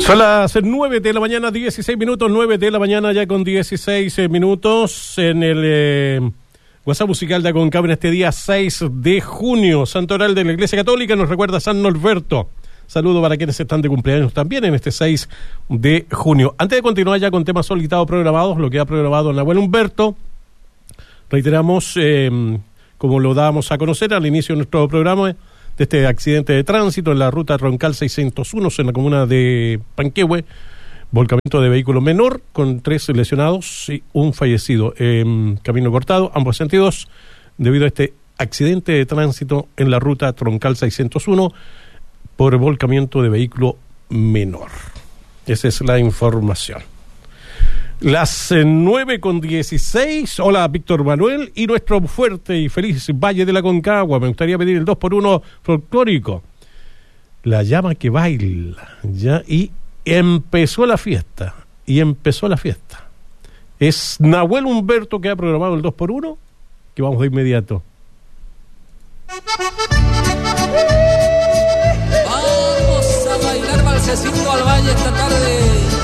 Son las 9 de la mañana, 16 minutos, 9 de la mañana ya con 16 minutos en el WhatsApp musical de Aconcagua en este día 6 de junio. Santoral de la Iglesia Católica nos recuerda San Norberto. Saludo para quienes están de cumpleaños también en este 6 de junio. Antes de continuar ya con temas solicitados programados, lo que ha programado Nahuel Humberto, reiteramos, como lo dábamos a conocer al inicio de nuestro programa, de este accidente de tránsito en la ruta Troncal 601 en la comuna de Panquehue, volcamiento de vehículo menor con 3 lesionados y un fallecido. Camino cortado, ambos sentidos, debido a este accidente de tránsito en la ruta Troncal 601 por volcamiento de vehículo menor. Esa es la información. Las 9:16. Hola, Víctor Manuel y nuestro fuerte y feliz Valle de la Aconcagua. Me gustaría pedir el 2x1 folclórico. La llama que baila. Ya, y empezó la fiesta. Es Nahuel Humberto que ha programado el 2x1, que vamos de inmediato. Vamos a bailar balsecito al valle esta tarde.